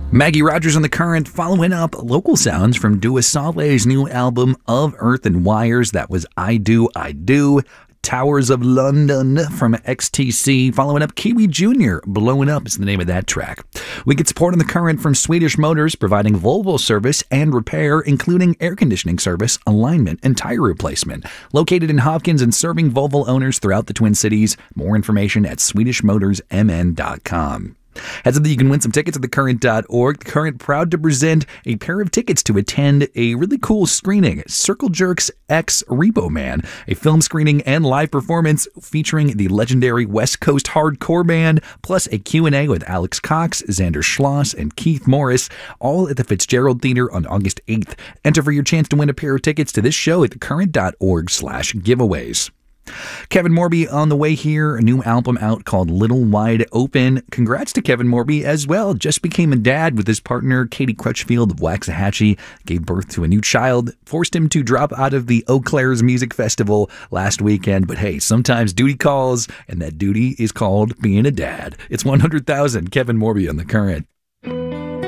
Maggie Rogers on The Current, following up local sounds from Dua Saleh's new album Of Earth and Wires. That was I Do, I Do. Towers of London from XTC, following up Kiwi Jr. Blowing Up is the name of that track. We get support on The Current from Swedish Motors, providing Volvo service and repair, including air conditioning service, alignment, and tire replacement. Located in Hopkins and serving Volvo owners throughout the Twin Cities. More information at swedishmotorsmn.com. Heads up that you can win some tickets at thecurrent.org. The Current proud to present a pair of tickets to attend a really cool screening, Circle Jerks X Repo Man, a film screening and live performance featuring the legendary West Coast hardcore band, plus a Q&A with Alex Cox, Xander Schloss, and Keith Morris, all at the Fitzgerald Theater on August 8th. Enter for your chance to win a pair of tickets to this show at thecurrent.org/giveaways. Kevin Morby on the way here, a new album out called Little Wide Open. Congrats to Kevin Morby as well. Just became a dad with his partner, Katie Crutchfield of Waxahachie. Gave birth to a new child. Forced him to drop out of the Eau Claire's Music Festival last weekend. But hey, sometimes duty calls, and that duty is called being a dad. It's 100,000. Kevin Morby on The Current.